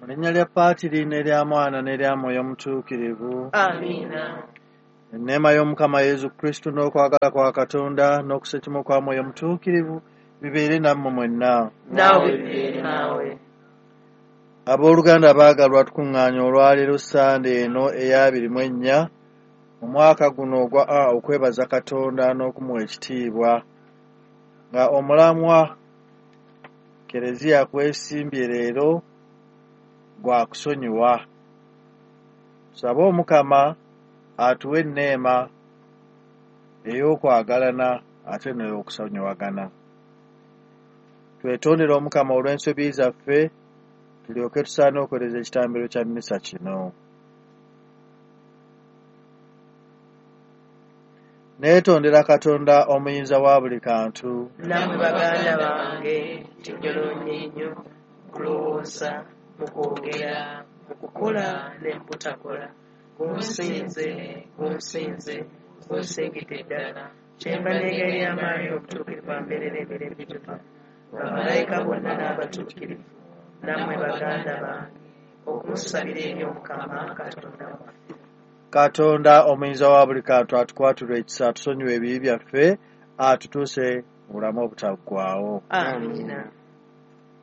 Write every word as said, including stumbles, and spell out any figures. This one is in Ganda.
Mu linnya lya Paatiri n'erya Mwana n'erya Mwoyo Omutuukirivu. Amiina. Enneema y'Omukama Yesu Kristo n'okwagala kwa Katonda n'okusekema kwa Mwoyo Omutuukirivu bibeere nammwe mwenna. Naawe bibeere naawe. Abooluganda abaagalwa, tukuŋŋaanye olwaleero Sande eno ey'abiri mu ennya mu mwaka guno ogwa A okwebaza Katonda n'okumuwa ekitiibwa nga omulamwa Kereziya kwesimbye leero gwa kusonyiwa. Tusabe Omukama atuwe enneema ey'okwagalana ate n'ey'okusonyiwagana. Twetondere Omukama olw'ensobi zaffe tulyoke tusaane okwereza ekitambiro kya mmisa kino. Neetondera Katonda omuyinza wa buli kantu. Nammwe baganda bange njogera nnyo kulowooza, mu kwogera, mu kukola ne mu butakola. Gunsinze, gunsinze, gunsingidde ddala. Kyemba neegayirira amaanyi obutuukirivu ambeerera emirembe gyonna. Bamalayika bonna n'abatuukirivu, nammwe baganda bange, okumusabira eri Omukama Katonda waffe. Katonda omuyinza wa buli kantu atukwatulwe ekisa, atusonyiwe ebibi byaffe, atutuuse mu bulamu obutaggwaawo. Amiina.